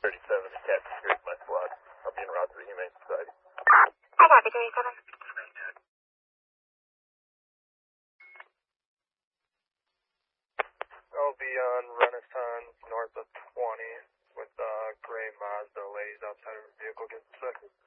37 to Captain Street, my squad. I'll be en route to the Humane Society. I got the 37. I'll be on Renaissance north of 20 with gray Mazda. Ladies outside of her vehicle getting sick.